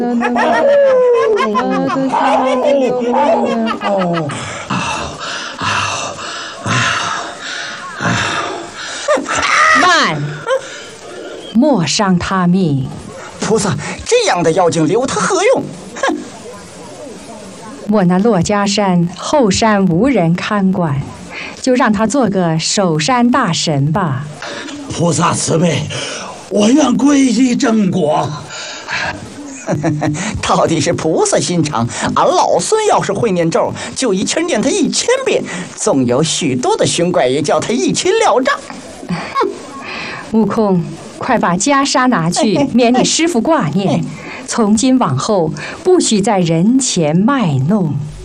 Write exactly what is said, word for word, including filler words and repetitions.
慢，莫伤他命。 菩萨，这样的妖精留他何用？哼！ 我那珞珈山后山无人看管，就让他做个守山大神吧。 菩萨慈悲，我愿皈依正果。 到底是菩萨心肠，俺老孙要是会念咒，就一气念他一千遍，纵有许多的凶怪也叫他一清了账。 悟空，快把袈裟拿去，免你师父挂念。从今往后，不许在人前卖弄。